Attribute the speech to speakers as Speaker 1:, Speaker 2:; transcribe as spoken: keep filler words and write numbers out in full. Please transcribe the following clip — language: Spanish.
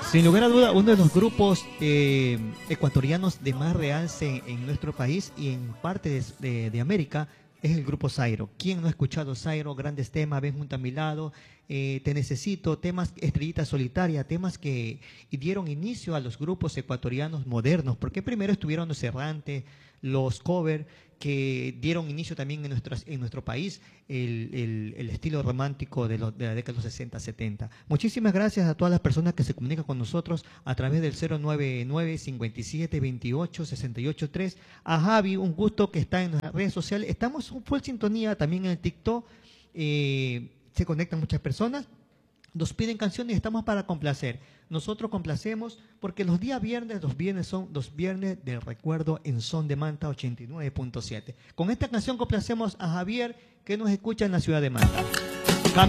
Speaker 1: Sin lugar a duda, uno de los grupos eh, ecuatorianos de más realce en, en nuestro país y en parte de, de- de América es el grupo Zairo. ¿Quién no ha escuchado Zairo? Grandes temas, ven junto a mi lado, eh, Te necesito, temas Estrellita Solitaria, temas que dieron inicio a los grupos ecuatorianos modernos, porque primero estuvieron los errantes, los covers, que dieron inicio también en, nuestras, en nuestro país el, el- el estilo romántico de, los- de la década de los sesenta, setenta. Muchísimas gracias a todas las personas que se comunican con nosotros a través del cero nueve nueve, cinco siete, dos ocho, seis ocho tres. A Javi, un gusto que está en las redes sociales. Estamos en full sintonía también en el TikTok. Eh, se conectan muchas personas. Nos piden canciones y estamos para complacer. Nosotros complacemos porque los días viernes, los viernes son los viernes del recuerdo en Son de Manta ochenta y nueve punto siete. Con esta canción complacemos a Javier que nos escucha en la ciudad de Manta.